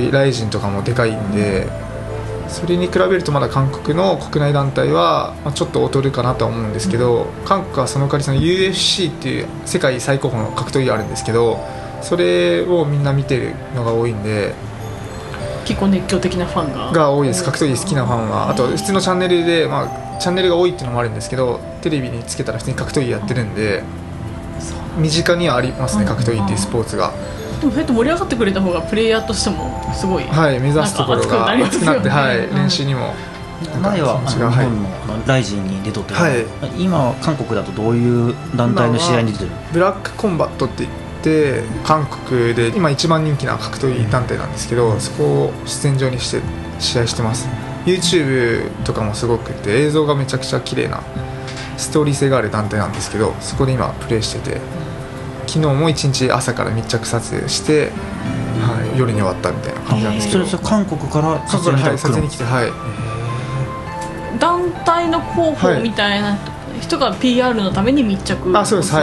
しライジンとかもでかいんで、それに比べるとまだ韓国の国内団体はちょっと劣るかなとは思うんですけど、韓国はその代わりその UFC っていう世界最高峰の格闘技があるんですけど、それをみんな見てるのが多いんで、 結構熱狂的なファンが多いです。格闘技好きなファンは。あと普通のチャンネルで、チャンネルが多いっていうのもあるんですけど、テレビにつけたら普通に格闘技やってるんで、身近にはありますね、格闘技っていうスポーツが。 でもそうやって盛り上がってくれた方がプレイヤーとしてもすごい、 はい、目指すところが熱くなって、はい、練習にも。 前は日本のライジンに出とって、はい、今は韓国だとどういう団体の試合に出てる？ ブラックコンバットって言って韓国で今一番人気な格闘技団体なんですけど、そこを出演場にして試合してます。 YouTube とかもすごくて映像がめちゃくちゃ綺麗なストーリー性がある団体なんですけど、そこで今プレーしてて、昨日も一日朝から密着撮影して、はい、夜に終わったみたいな感じなんですけど。 それ韓国から撮影に来て、はい、 団体の広報みたいな人が PR のために密着、 そうです、はい、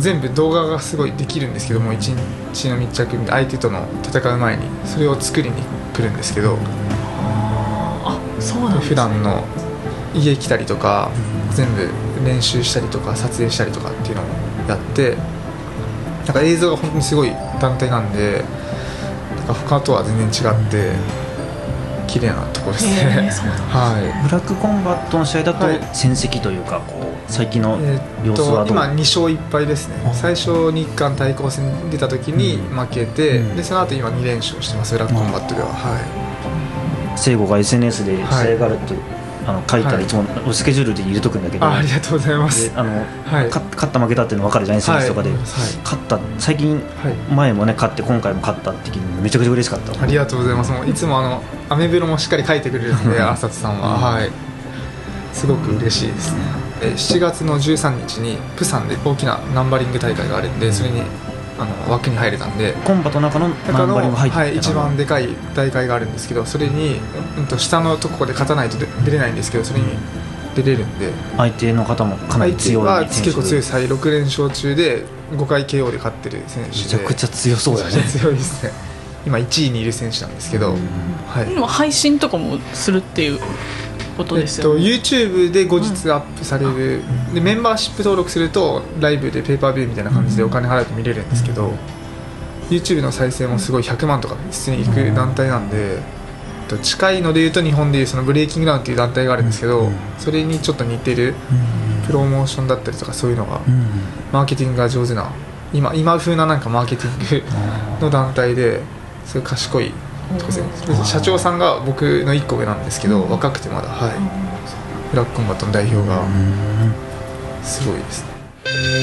全部動画がすごいできるんですけども、一日の密着、相手との戦う前にそれを作りに来るんですけど、 そうなんですね。 普段の家来たりとか、全部練習したりとか撮影したりとかっていうのをやって、なんか映像が本当にすごい団体なんで、なんか他とは全然違って綺麗なところですね。はい、 ブラックコンバットの試合だと戦績というか、最近の様子はどう？ 今2勝1敗ですね。最初日韓対抗戦に出た時に負けて、でその後今2連勝してます、ブラックコンバットでは。はい、 聖子が SNS で試合があると、書いたらいつもスケジュールで入れとくんだけど、 ありがとうございます。 勝った負けたっていうの分かるじゃないですか、とかで、勝った、最近、前もね勝って今回も勝ったって聞いてめちゃくちゃ嬉しかった。 ありがとうございます。もういつもアメブロもしっかり書いてくれるので浅田さんは、はい、すごく嬉しいですね。7月の13日にプサンで大きなナンバリング大会があるんで、それに枠に入れたんで、 コンバの中のナンバリング入って、 はい、一番でかい大会があるんですけど、それに、下のところで勝たないと出れないんですけど、それに出れるんで、 相手の方もかなり強い選手で、 結構強いです。6連勝中で5回 KO で勝ってる選手で、 めちゃくちゃ強そうだね。 めちゃくちゃ強いですね。今1位にいる選手なんですけど、はい、 今配信とかもするっていうことですよね。 YouTube で後日アップされる、でメンバーシップ登録するとライブでペーパービューみたいな感じでお金払って見れるんですけど、YouTube の再生もすごい100万とか普通に行く団体なんで、近いのでいうと日本でいうそのブレイキングダウンっていう団体があるんですけど、それにちょっと似てるプロモーションだったりとか、そういうのがマーケティングが上手な今風ななんかマーケティングの団体で、そういう賢い社長さんが僕の1個上なんですけど、若くてまだ、はい、ブラックコンバットの代表がすごいですね。